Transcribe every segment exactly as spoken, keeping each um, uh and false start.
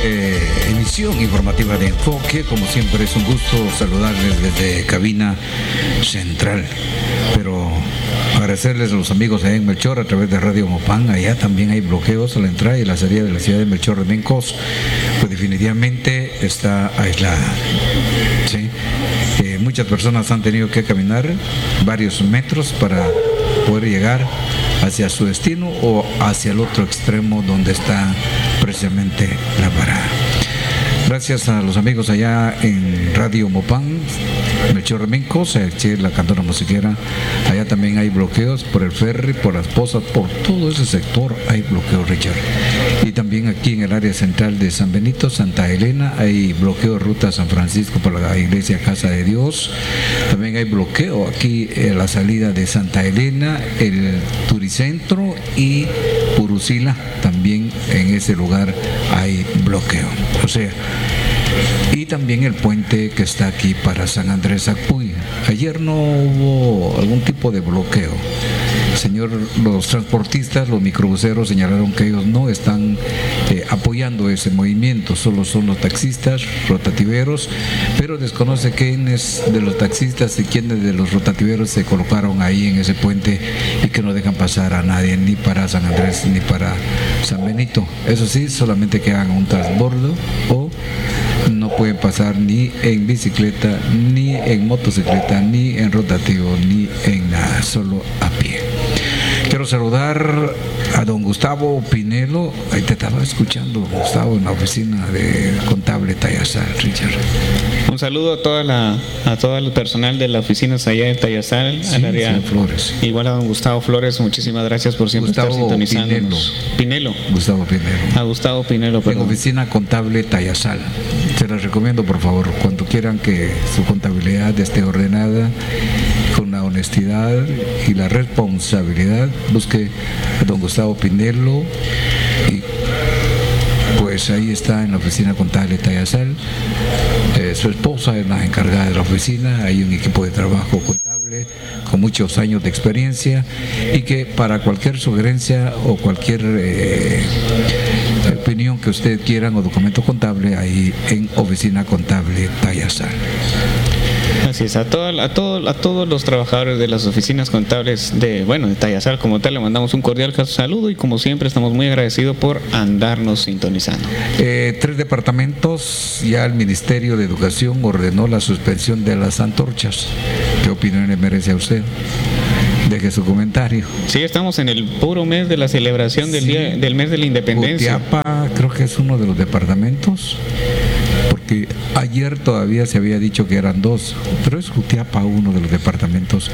Eh, emisión informativa de Enfoque. Como siempre es un gusto saludarles desde cabina central, pero agradecerles a los amigos allá en Melchor a través de Radio Mopán. Allá también hay bloqueos a la entrada y la salida de la ciudad de Melchor de Mencos, pues definitivamente está aislada, ¿sí? Eh, muchas personas han tenido que caminar varios metros para poder llegar hacia su destino o hacia el otro extremo donde está precisamente la parada. Gracias a los amigos allá en Radio Mopán, Melchor de Mencos, la Cantora Musiquera. Allá también hay bloqueos por el ferry, por las pozas, por todo ese sector hay bloqueos, Richard. Y también aquí en el área central de San Benito, Santa Elena, hay bloqueo de ruta San Francisco por la iglesia Casa de Dios. También hay bloqueo aquí en la salida de Santa Elena, el Turicentro y Purucila. También en ese lugar hay bloqueo. O sea, y también el puente que está aquí para San Andrés Acuy. Ayer no hubo algún tipo de bloqueo. Señor, los transportistas, los microbuseros señalaron que ellos no están eh, apoyando ese movimiento, solo son los taxistas, rotativeros, pero desconoce quiénes de los taxistas y quiénes de los rotativeros se colocaron ahí en ese puente y que no dejan pasar a nadie, ni para San Andrés ni para San Benito. Eso sí, solamente que hagan un transbordo o no pueden pasar ni en bicicleta, ni en motocicleta, ni en rotativo, ni en nada, solo a pie. Quiero saludar a don Gustavo Pinelo. Ahí te estaba escuchando, Gustavo, en la oficina de contable Tayasal, Richard. Un saludo a toda la a todo el personal de la oficina allá en Tayasal, sí, al área Flores. Igual a don Gustavo Flores, muchísimas gracias por siempre Gustavo estar sintonizándonos. Pinelo. Pinelo. Gustavo Pinelo. A Gustavo Pinelo, perdón. En oficina contable Tayasal. Se las recomiendo, por favor, cuando quieran que su contabilidad esté ordenada, con la honestidad y la responsabilidad, busque a don Gustavo Pinelo y pues ahí está en la oficina contable Tayasal. Eh, su esposa es la encargada de la oficina. Hay un equipo de trabajo contable con muchos años de experiencia y que para cualquier sugerencia o cualquier eh, opinión que usted quieran o documento contable, ahí en oficina contable Tayasal. Así es, a, todo, a, todo, a todos los trabajadores de las oficinas contables de, bueno, de Tayasal como tal, le mandamos un cordial saludo y como siempre estamos muy agradecidos por andarnos sintonizando. Eh, tres departamentos, ya el Ministerio de Educación ordenó la suspensión de las antorchas. ¿Qué opinión le merece a usted? Deje su comentario. Sí, estamos en el puro mes de la celebración del, sí, día, del mes de la independencia. Jutiapa creo que es uno de los departamentos, porque ayer todavía se había dicho que eran dos, pero es Jutiapa uno de los departamentos.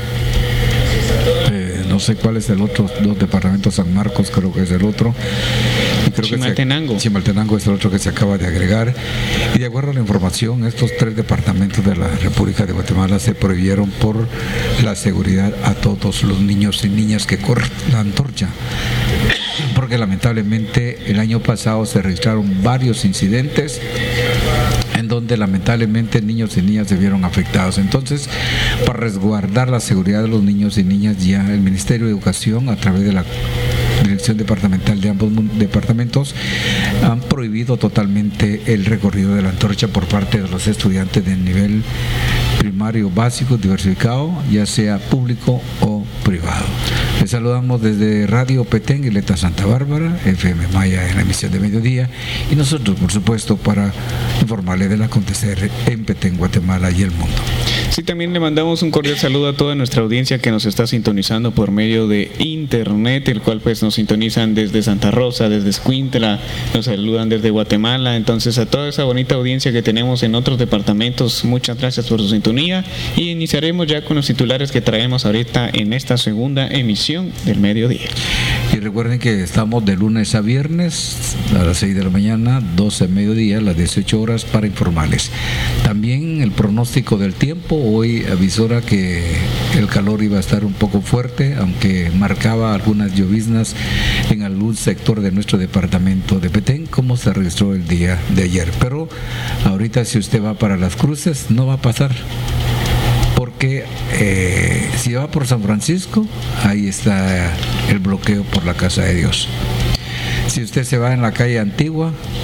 Eh, no sé cuál es el otro, dos departamentos, San Marcos creo que es el otro. Y creo Chimaltenango. Que se, Chimaltenango es el otro que se acaba de agregar. Y de acuerdo a la información, estos tres departamentos de la República de Guatemala se prohibieron por la seguridad a todos los niños y niñas que corren la antorcha. Porque lamentablemente el año pasado se registraron varios incidentes en donde lamentablemente niños y niñas se vieron afectados. Entonces, para resguardar la seguridad de los niños y niñas, ya el Ministerio de Educación, a través de la Dirección Departamental de ambos departamentos, han prohibido totalmente el recorrido de la antorcha por parte de los estudiantes del nivel primario básico diversificado, ya sea público o privado. Les saludamos desde Radio Petén, Ileta Santa Bárbara, F M Maya en la emisión de mediodía, y nosotros, por supuesto, para informarle del acontecer en Petén, Guatemala y el mundo. Sí, también le mandamos un cordial saludo a toda nuestra audiencia que nos está sintonizando por medio de internet, el cual pues nos sintonizan desde Santa Rosa, desde Escuintla, nos saludan desde Guatemala. Entonces, a toda esa bonita audiencia que tenemos en otros departamentos, muchas gracias por su sintonía y iniciaremos ya con los titulares que traemos ahorita en esta segunda emisión del mediodía. Y recuerden que estamos de lunes a viernes a las seis de la mañana, doce de mediodía, a las dieciocho horas, para informarles. También el pronóstico del tiempo, hoy avisora que el calor iba a estar un poco fuerte, aunque marcaba algunas lloviznas en algún sector de nuestro departamento de Petén, como se registró el día de ayer. Pero ahorita, si usted va para Las Cruces, no va a pasar, porque eh, si va por San Francisco, ahí está el bloqueo por la Casa de Dios. Si usted se va en la calle Antigua,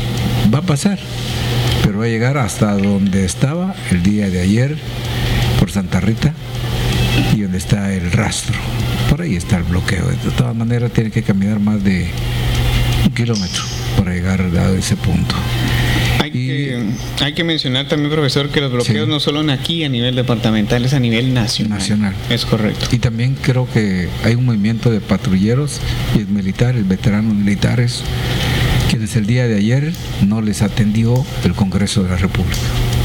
va a pasar, pero va a llegar hasta donde estaba el día de ayer por Santa Rita y donde está el rastro. Por ahí está el bloqueo. De todas maneras tiene que caminar más de un kilómetro para llegar a ese punto. Hay que, hay que mencionar también, profesor, que los bloqueos sí. no solo aquí a nivel departamental, es a nivel nacional. Nacional. Es correcto. Y también creo que hay un movimiento de patrulleros y militares, veteranos militares, quienes el día de ayer no les atendió el Congreso de la República.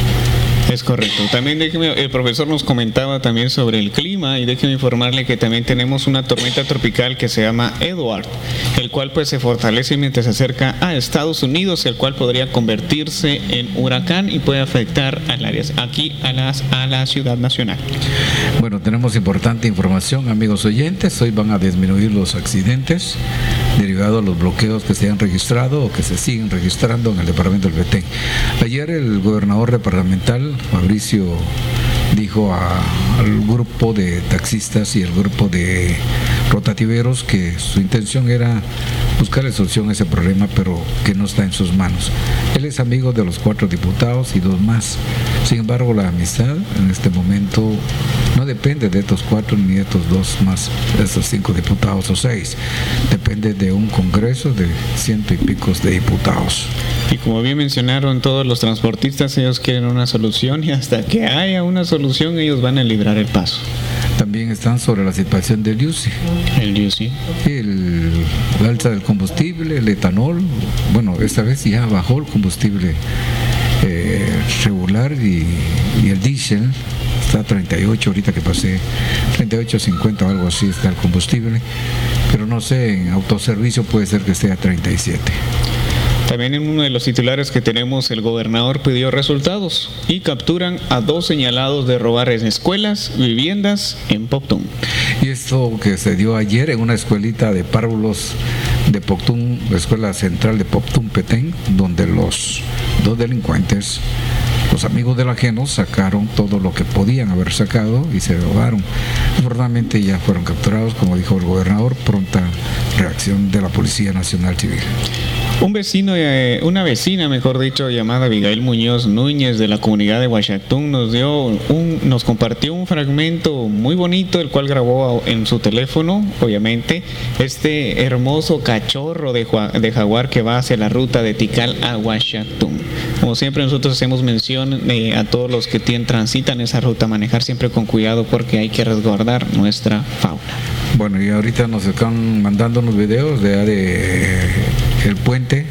Es correcto. También déjeme, el profesor nos comentaba también sobre el clima y déjeme informarle que también tenemos una tormenta tropical que se llama Edward, el cual pues se fortalece mientras se acerca a Estados Unidos, el cual podría convertirse en huracán y puede afectar al área aquí a las a la ciudad nacional. Bueno, tenemos importante información, amigos oyentes. Hoy van a disminuir los accidentes derivados de los bloqueos que se han registrado o que se siguen registrando en el departamento del Petén. Ayer el gobernador departamental Fabricio dijo a, al grupo de taxistas y el grupo de rotativeros que su intención era buscar solución a ese problema, pero que no está en sus manos. Él es amigo de los cuatro diputados y dos más. Sin embargo, la amistad en este momento no depende de estos cuatro ni de estos dos más, de estos cinco diputados o seis. Depende de un congreso de ciento y picos de diputados. Y como bien mencionaron todos los transportistas, ellos quieren una solución y hasta que haya una solución ellos van a librar el paso. También están sobre la situación del I U C I. El I U C I. El, la alza del combustible, el etanol. Bueno, esta vez ya bajó el combustible eh, regular y, y el diésel. Está a treinta y ocho, ahorita que pasé, treinta y ocho cincuenta o algo así está el combustible. Pero no sé, en autoservicio puede ser que esté a treinta y siete. También en uno de los titulares que tenemos, el gobernador pidió resultados y capturan a dos señalados de robar en escuelas, viviendas en Poctún. Y esto que se dio ayer en una escuelita de párvulos de Poctún, la escuela central de Poctún Petén, donde los dos delincuentes, los amigos del ajeno, sacaron todo lo que podían haber sacado y se robaron. Afortunadamente ya fueron capturados, como dijo el gobernador, pronta reacción de la Policía Nacional Civil. Un vecino, eh, una vecina, mejor dicho, llamada Abigail Muñoz Núñez de la comunidad de Huachactún nos dio un, nos compartió un fragmento muy bonito, el cual grabó en su teléfono, obviamente, este hermoso cachorro de, de jaguar que va hacia la ruta de Tikal a Huachactún. Como siempre nosotros hacemos mención eh, a todos los que tienen, transitan esa ruta, manejar siempre con cuidado porque hay que resguardar nuestra fauna. Bueno, y ahorita nos están mandando unos videos de, de el puente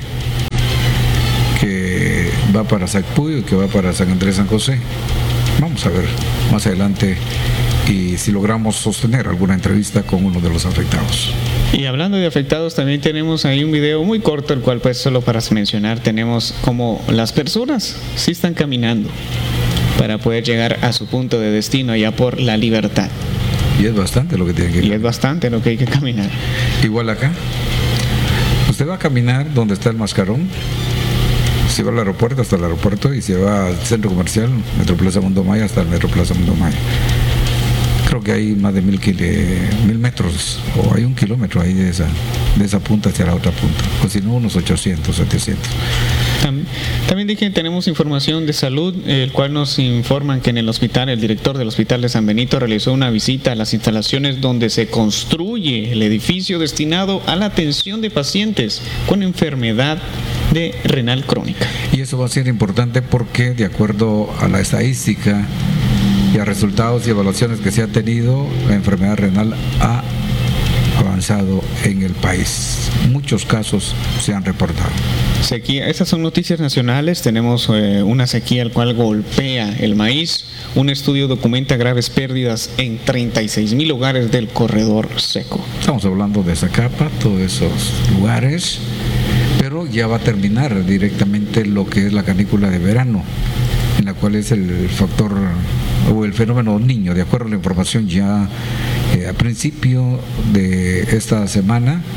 que va para Sacpuyo y que va para San Andrés San José. Vamos a ver más adelante y si logramos sostener alguna entrevista con uno de los afectados. Y hablando de afectados, también tenemos ahí un video muy corto, el cual pues solo para mencionar, tenemos como las personas sí están caminando para poder llegar a su punto de destino allá por La Libertad. Y es bastante lo que tiene que caminar. Y es bastante lo que hay que caminar. Igual acá. Usted va a caminar donde está el Mascarón, se va al aeropuerto hasta el aeropuerto y se va al centro comercial, Metroplaza Mundo Maya, hasta el Metroplaza Mundo Maya. Creo que hay más de mil, mil metros, o hay un kilómetro ahí de esa, de esa punta hacia la otra punta, o si no, unos ochocientos, setecientos. También dije, tenemos información de salud, el cual nos informan que en el hospital, el director del hospital de San Benito realizó una visita a las instalaciones donde se construye el edificio destinado a la atención de pacientes con enfermedad de renal crónica. Y eso va a ser importante porque, de acuerdo a la estadística y a resultados y evaluaciones que se ha tenido, la enfermedad renal ha avanzado en el país. Muchos casos se han reportado. Sequía, estas son noticias nacionales. Tenemos eh, una sequía el cual golpea el maíz. Un estudio documenta graves pérdidas en treinta y seis mil hogares del corredor seco. Estamos hablando de Zacapa, todos esos lugares, pero ya va a terminar directamente lo que es la canícula de verano, en la cual es el factor o el fenómeno niño. De acuerdo a la información ya eh, a principio de esta semana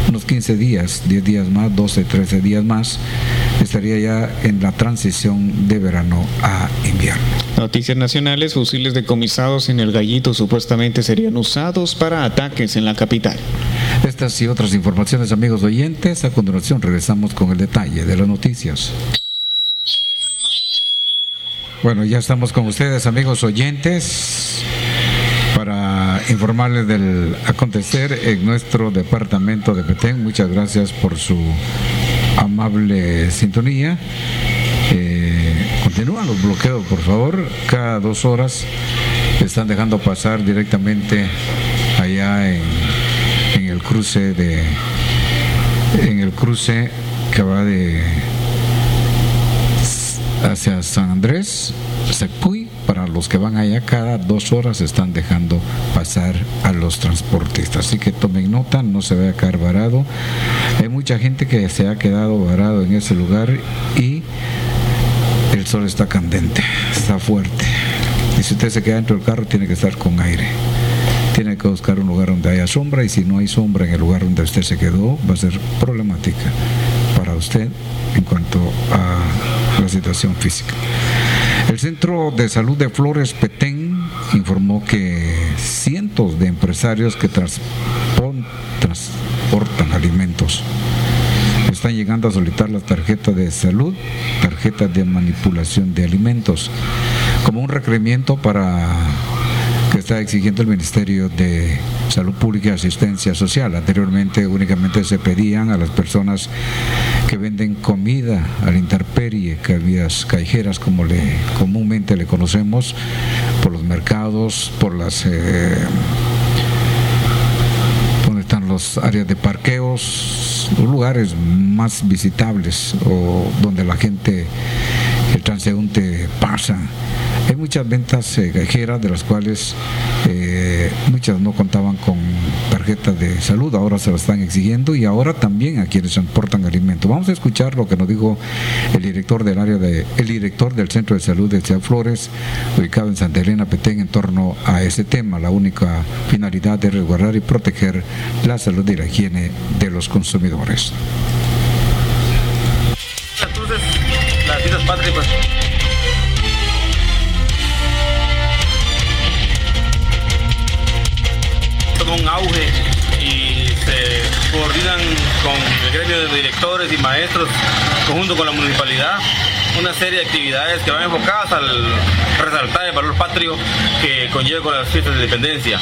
unos quince días, diez días más, doce, trece días más, estaría ya en la transición de verano a invierno. Noticias nacionales: fusiles decomisados en el Gallito supuestamente serían usados para ataques en la capital. Estas y otras informaciones, amigos oyentes, a continuación regresamos con el detalle de las noticias. Bueno, ya estamos con ustedes, amigos oyentes, para informarles del acontecer en nuestro departamento de Petén. Muchas gracias por su amable sintonía. Eh, continúan los bloqueos, por favor. Cada dos horas están dejando pasar directamente allá en, en el cruce de en el cruce que va de hacia San Andrés, Sepuy. Para los que van allá, cada dos horas están dejando pasar a los transportistas. Así que tomen nota, no se vaya a quedar varado. Hay mucha gente que se ha quedado varado en ese lugar y el sol está candente, está fuerte. Y si usted se queda dentro del carro, tiene que estar con aire. Tiene que buscar un lugar donde haya sombra, y si no hay sombra en el lugar donde usted se quedó, va a ser problemática para usted en cuanto a la situación física. El Centro de Salud de Flores Petén informó que cientos de empresarios que transpon, transportan alimentos están llegando a solicitar las tarjetas de salud, tarjetas de manipulación de alimentos, como un requerimiento para que está exigiendo el Ministerio de Salud Pública y Asistencia Social. Anteriormente únicamente se pedían a las personas que venden comida a la intemperie, comidas callejeras, como le comúnmente le conocemos, por los mercados, por las eh, donde están los áreas de parqueos, los lugares más visitables o donde la gente, el transeúnte pasa. Hay muchas ventas eh, callejeras, de las cuales eh, muchas no contaban con tarjetas de salud, ahora se las están exigiendo, y ahora también a quienes transportan alimentos. Vamos a escuchar lo que nos dijo el director del área de, el director del Centro de Salud de Ciudad Flores, ubicado en Santa Elena, Petén, en torno a ese tema. La única finalidad es resguardar y proteger la salud y la higiene de los consumidores. Entonces, las fiestas patrias, pues, toma un auge y se coordinan con el gremio de directores y maestros, conjunto con la municipalidad, una serie de actividades que van enfocadas al resaltar el valor patrio que conlleva con las fiestas de independencia.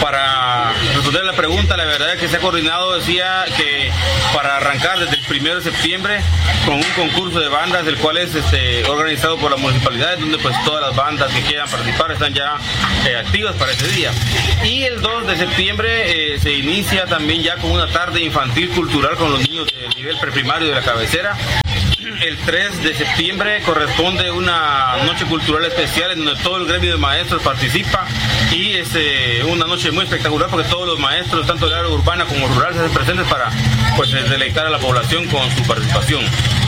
Para responder la pregunta, la verdad es que se ha coordinado, decía, que para arrancar desde el primero de septiembre con un concurso de bandas, el cual es este, organizado por la municipalidad, donde pues todas las bandas que quieran participar están ya eh, activas para ese día. Y el dos de septiembre eh, se inicia también ya con una tarde infantil cultural con los niños del nivel preprimario de la cabecera. El tres de septiembre corresponde una noche cultural especial en donde todo el gremio de maestros participa, y es eh, una noche muy espectacular porque todos los maestros, tanto del área urbana como rural, se hacen presentes para pues deleitar a la población con su participación.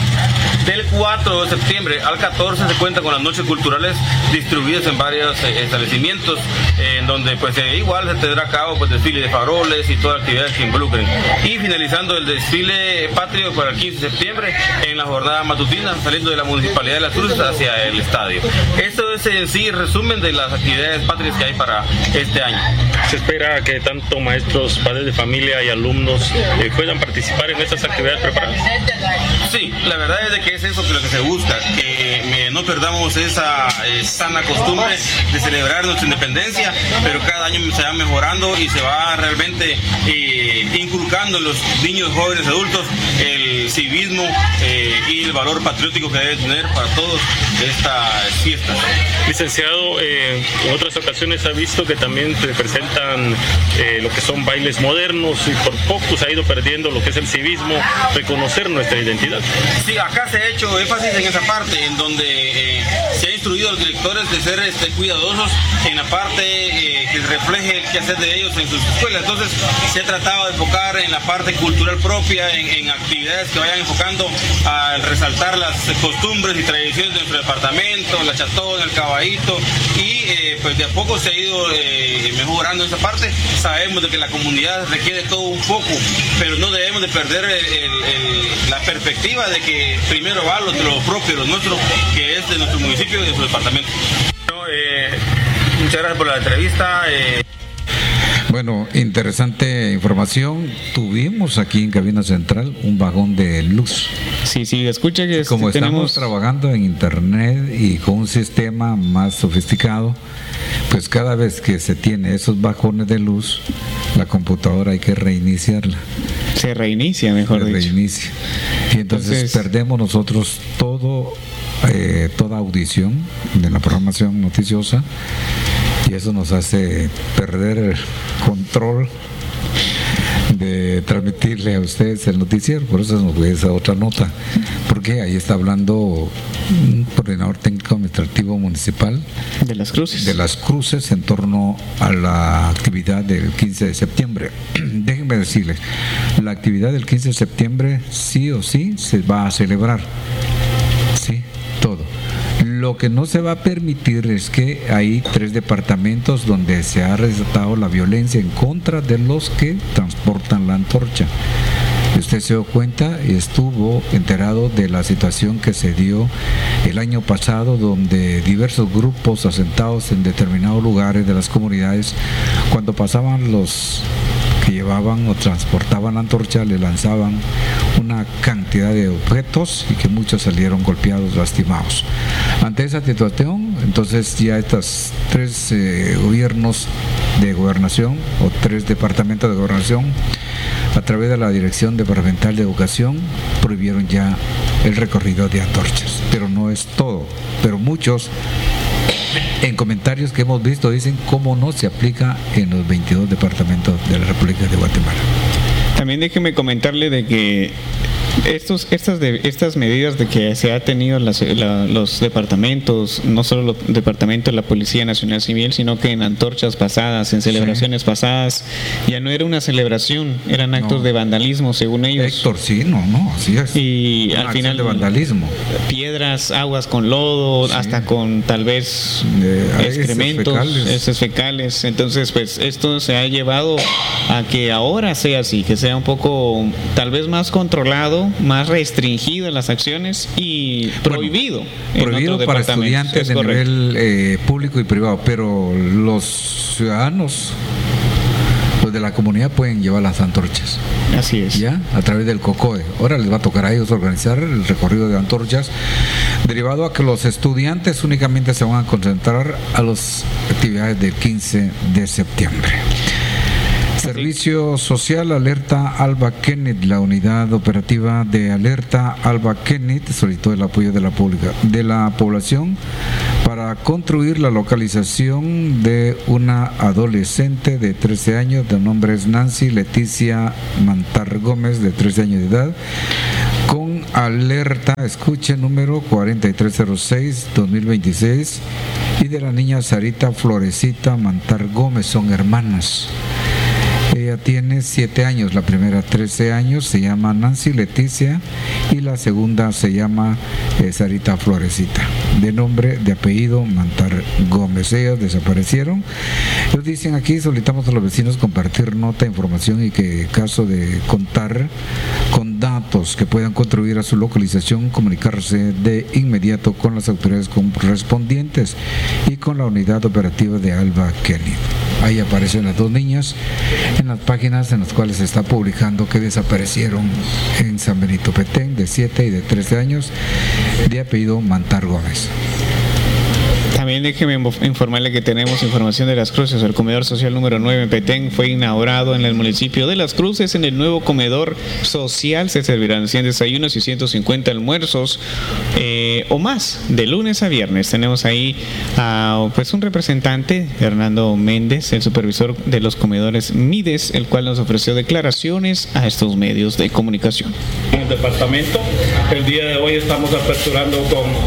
Del cuatro de septiembre al catorce se cuenta con las noches culturales distribuidas en varios eh, establecimientos, eh, en donde pues eh, igual se tendrá a cabo pues desfile de faroles y todas las actividades que involucren. Y finalizando el desfile patrio para el quince de septiembre en la jornada matutina, saliendo de la Municipalidad de Las Cruces hacia el estadio. Esto es en sí el resumen de las actividades patrias que hay para este año. Se espera que tanto maestros, padres de familia y alumnos eh, puedan participar en estas actividades preparadas. Sí, la verdad es de que es eso que lo que se busca, que eh, no perdamos esa eh, sana costumbre de celebrar nuestra independencia, pero cada año se va mejorando y se va realmente eh, inculcando en los niños, jóvenes, adultos el civismo eh, y el valor patriótico que debe tener para todos estas fiestas. Licenciado, eh, en otras ocasiones ha visto que también se presentan eh, lo que son bailes modernos, y por poco se ha ido perdiendo lo que es el civismo, reconocer nuestra identidad. Sí, acá se ha hecho énfasis en esa parte, en donde eh, se ha instruido a los directores de ser este, cuidadosos en la parte eh, que refleje el quehacer de ellos en sus escuelas. Entonces se ha tratado de enfocar en la parte cultural propia, en, en actividades que vayan enfocando a resaltar las costumbres y tradiciones de nuestro departamento, la chatón, el caballito, y eh, pues de a poco se ha ido eh, mejorando esa parte. Sabemos de que la comunidad requiere todo un poco, pero no debemos de perder el, el, el, la perspectiva de que primero va lo, lo propio, lo nuestro, que es de nuestro municipio y de nuestro departamento. No, eh, muchas gracias por la entrevista. Eh. Bueno, interesante información. Tuvimos aquí en Cabina Central un vagón de luz. Sí, sí, escucha que como este, estamos tenemos... trabajando en internet y con un sistema más sofisticado, pues cada vez que se tiene esos vagones de luz, la computadora hay que reiniciarla. Se reinicia, mejor se dicho. reinicia. Y entonces, entonces perdemos nosotros todo, eh, toda audición de la programación noticiosa, y eso nos hace perder el control de transmitirle a ustedes el noticiero. Por eso nos voy a esa otra nota, porque ahí está hablando un coordinador técnico administrativo municipal de Las Cruces de Las Cruces en torno a la actividad del quince de septiembre. Déjenme decirles, la actividad del quince de septiembre sí o sí se va a celebrar, sí, todo. Lo que no se va a permitir es que hay tres departamentos donde se ha resaltado la violencia en contra de los que transportan la antorcha. Usted se dio cuenta y estuvo enterado de la situación que se dio el año pasado, donde diversos grupos asentados en determinados lugares de las comunidades, cuando pasaban los que llevaban o transportaban la antorcha, le lanzaban una cantidad de objetos y que muchos salieron golpeados, lastimados. Ante esa situación, entonces ya estos tres eh, gobiernos de gobernación o tres departamentos de gobernación, a través de la Dirección Departamental de Educación, prohibieron ya el recorrido de antorchas. Pero no es todo, pero muchos en comentarios que hemos visto dicen cómo no se aplica en los veintidós departamentos de la República de Guatemala. También déjeme comentarle de que estos, estas, de, estas medidas de que se ha tenido las, la, los departamentos, no solo los departamentos de la Policía Nacional Civil, sino que en antorchas pasadas, en celebraciones sí. pasadas, ya no era una celebración, eran actos no. de vandalismo, según ellos. Héctor, sí, no, no, así es. Y una al final de vandalismo. Piedras, aguas con lodo, sí. hasta con tal vez de, excrementos, fecales. heces fecales. Entonces, pues esto se ha llevado a que ahora sea así, que sea un poco, tal vez más controlado, más restringido en las acciones y prohibido. Bueno, prohibido para estudiantes de correcto. nivel eh, público y privado, pero los ciudadanos, los de la comunidad, pueden llevar las antorchas. Así es. Ya, a través del COCODE. Ahora les va a tocar a ellos organizar el recorrido de antorchas, derivado a que los estudiantes únicamente se van a concentrar a las actividades del quince de septiembre. Servicio Social Alerta Alba Kenneth, la unidad operativa de Alerta Alba Kenneth solicitó el apoyo de la pública, de la población para construir la localización de una adolescente de trece años, de nombre es Nancy Leticia Mantar Gómez, de trece años de edad, con alerta, escuche, número cuarenta y tres cero seis dos mil veintiséis, y de la niña Sarita Florecita Mantar Gómez, son hermanas. Ella tiene siete años, la primera trece años, se llama Nancy Leticia, y la segunda se llama eh, Sarita Florecita, de nombre, de apellido Mantar Gómez. Ellas desaparecieron. Ellos dicen aquí, solicitamos a los vecinos compartir nota, información, y que en caso de contar con datos que puedan contribuir a su localización, comunicarse de inmediato con las autoridades correspondientes y con la unidad operativa de Alba Kenneth. Ahí aparecen las dos niñas en las páginas en las cuales se está publicando que desaparecieron en San Benito Petén, de siete y de trece años, de apellido Mantar Gómez. También déjeme informarle que tenemos información de Las Cruces. El comedor social número nueve en Petén fue inaugurado en el municipio de Las Cruces. En el nuevo comedor social se servirán cien desayunos y ciento cincuenta almuerzos eh, o más, de lunes a viernes. Tenemos ahí a pues un representante, Hernando Méndez, el supervisor de los comedores Mides, el cual nos ofreció declaraciones a estos medios de comunicación. En el departamento, el día de hoy estamos aperturando con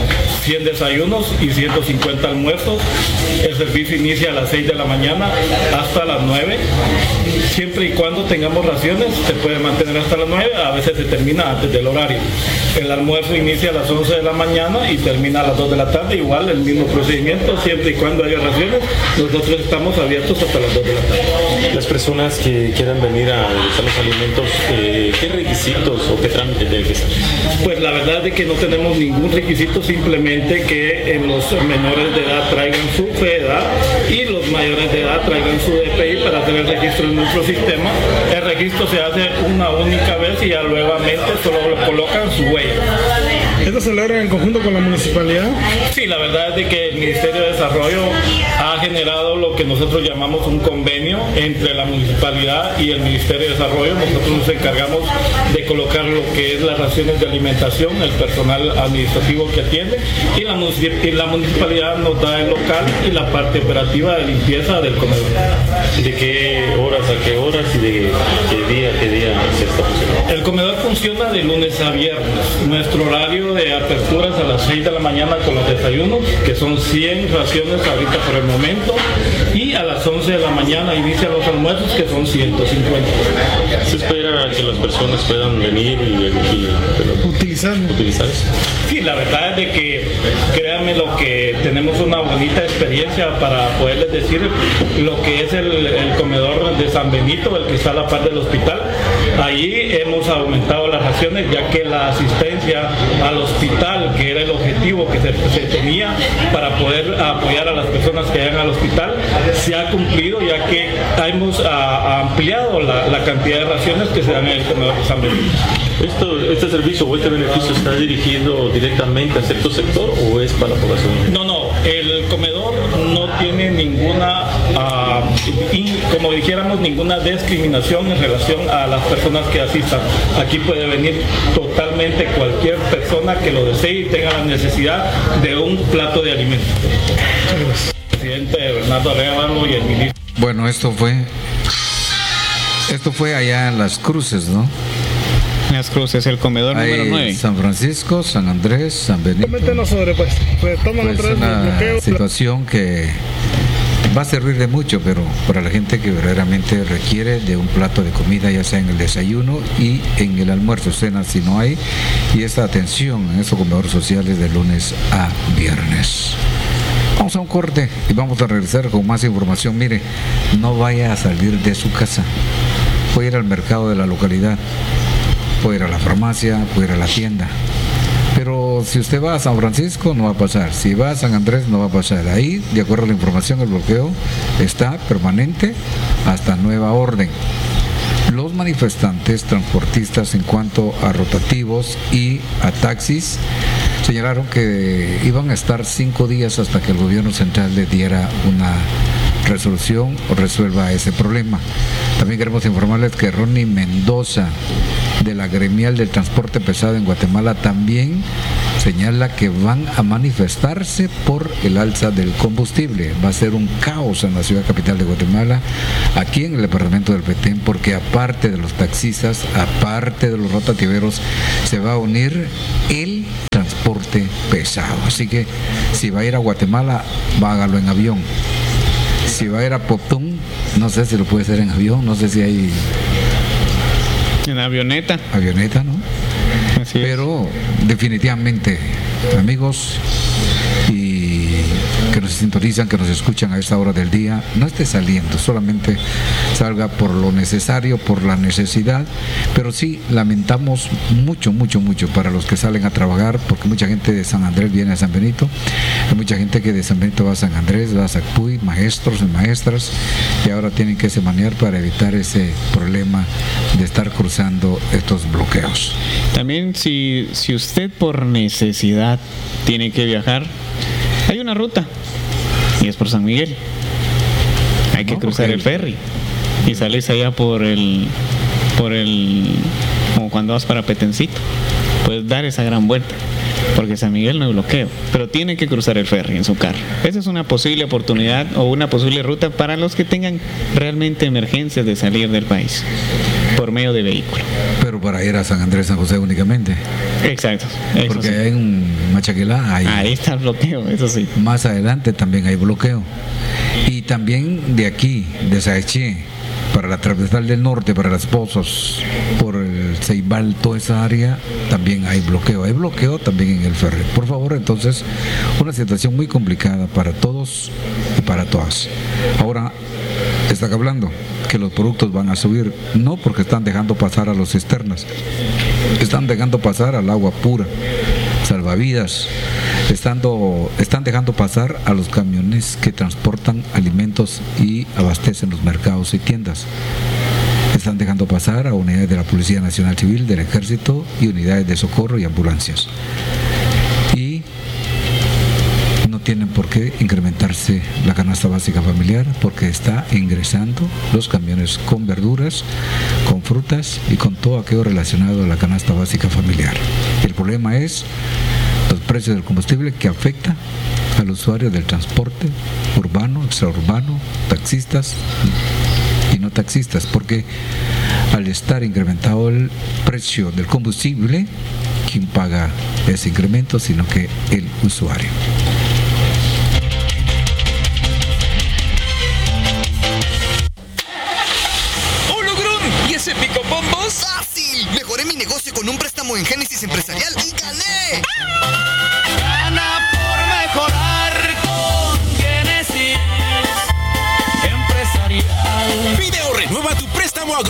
cien desayunos y ciento cincuenta almuerzos. El servicio inicia a las seis de la mañana hasta las nueve. Siempre y cuando tengamos raciones, se puede mantener hasta las nueve, a veces se termina antes del horario. El almuerzo inicia a las once de la mañana y termina a las dos de la tarde, igual el mismo procedimiento, siempre y cuando haya raciones, nosotros estamos abiertos hasta las dos de la tarde. Las personas que quieran venir a degustar los alimentos, eh, ¿qué requisitos o qué trámite deben que hacer? Pues la verdad es que no tenemos ningún requisito, simplemente que en los menores de edad traigan su fe de edad y los mayores de edad traigan su D P I para hacer el registro en nuestro sistema. El registro se hace una única vez y ya nuevamente solo le colocan su huella. ¿Esto se logra en conjunto con la municipalidad? Sí, la verdad es de que el Ministerio de Desarrollo ha generado lo que nosotros llamamos un convenio entre la municipalidad y el Ministerio de Desarrollo. Nosotros nos encargamos de colocar lo que es las raciones de alimentación, el personal administrativo que atiende, y la, y la municipalidad nos da el local y la parte operativa de limpieza del comedor. ¿De qué horas a qué horas y de qué día a qué día se está funcionando? El comedor funciona de lunes a viernes. Nuestro horario de apertura es a las seis de la mañana con los desayunos, que son cien raciones ahorita por el momento, y a las once de la mañana inician los almuerzos, que son ciento cincuenta. ¿Se espera que las personas puedan venir y, y utilizar utilizar eso? Sí, la verdad es de que, créanme lo que tenemos una bonita experiencia para poderles decir lo que es el, el comedor de San Benito, el que está a la par del hospital. Allí hemos aumentado las raciones, ya que la asistencia al hospital, que era el objetivo que se, se tenía para poder apoyar a las personas que llegan al hospital, se ha cumplido, ya que hemos a, ampliado la, la cantidad de raciones que se dan en el comedor de San Benito. ¿Esto, ¿Este servicio o este beneficio está dirigido directamente a cierto sector o es para la población? No, no, el comedor no tiene ninguna, uh, in, como dijéramos, ninguna discriminación en relación a las personas que asistan. Aquí puede venir totalmente cualquier persona que lo desee y tenga la necesidad de un plato de alimentos. El presidente Bernardo Arevalo y el ministro. Bueno, esto fue, esto fue allá en Las Cruces, ¿no? Las Cruces, el comedor Hay número nueve. San Francisco, San Andrés, San Benito. Coméntenos sobre, pues, retoman Pues otra vez una el bloqueo. situación que va a servir de mucho, pero para la gente que verdaderamente requiere de un plato de comida, ya sea en el desayuno y en el almuerzo, cena si no hay, y esta atención en estos comedores sociales de lunes a viernes. Vamos a un corte y vamos a regresar con más información. Mire, no vaya a salir de su casa, puede ir al mercado de la localidad, puede ir a la farmacia, puede ir a la tienda. Pero si usted va a San Francisco no va a pasar, si va a San Andrés no va a pasar. Ahí, de acuerdo a la información, el bloqueo está permanente hasta nueva orden. Los manifestantes transportistas, en cuanto a rotativos y a taxis, señalaron que iban a estar cinco días hasta que el gobierno central le diera una resolución o resuelva ese problema. También queremos informarles que Ronnie Mendoza, de la gremial del transporte pesado en Guatemala, también señala que van a manifestarse por el alza del combustible. Va a ser un caos en la ciudad capital de Guatemala, aquí en el departamento del Petén, porque aparte de los taxistas, aparte de los rotativeros, se va a unir el transporte pesado. Así que si va a ir a Guatemala, hágalo en avión. Si va a ir a Poptún, no sé si lo puede hacer en avión, no sé si hay... En avioneta. Avioneta, ¿no? Así Pero es. definitivamente, amigos y que nos sintonizan, que nos escuchan a esta hora del día, no esté saliendo, solamente salga por lo necesario, por la necesidad, pero sí lamentamos mucho, mucho, mucho para los que salen a trabajar, porque mucha gente de San Andrés viene a San Benito, hay mucha gente que de San Benito va a San Andrés, va a Sacpuy, maestros y maestras, y ahora tienen que se manejar para evitar ese problema de estar cruzando estos bloqueos. También si, si usted por necesidad tiene que viajar, hay una ruta y es por San Miguel. Hay que no, cruzar el ferry y sales allá por el, por el, como cuando vas para Petencito, puedes dar esa gran vuelta, porque San Miguel no hay bloqueo, pero tiene que cruzar el ferry en su carro. Esa es una posible oportunidad o una posible ruta para los que tengan realmente emergencias de salir del país. por medio de vehículo. Pero para ir a San Andrés, San José únicamente. Exacto. Eso Porque sí. hay un Machaquilá, hay, Ahí está el bloqueo, eso sí. más adelante también hay bloqueo. Y también de aquí, de Saeché, para la transversal del norte, para las Pozos, por el Ceibal, toda esa área, también hay bloqueo. Hay bloqueo también en el ferry. Por favor, entonces, una situación muy complicada para todos y para todas. Ahora, están hablando que los productos van a subir, no porque están dejando pasar a los cisternas, están dejando pasar al agua pura, salvavidas, estando, están dejando pasar a los camiones que transportan alimentos y abastecen los mercados y tiendas. Están dejando pasar a unidades de la Policía Nacional Civil, del Ejército y unidades de socorro y ambulancias. Y no tienen por qué incrementarse la canasta básica familiar porque está ingresando los camiones con verduras, con frutas y con todo aquello relacionado a la canasta básica familiar. El problema es los precios del combustible que afecta al usuario del transporte urbano, extraurbano, taxistas y no taxistas, porque al estar incrementado el precio del combustible, ¿quién paga ese incremento? Sino que el usuario. ¡Oh, ¿y ese pico bombos? ¡Fácil! Mejoré mi negocio con un préstamo en Génesis Empresarial y gané.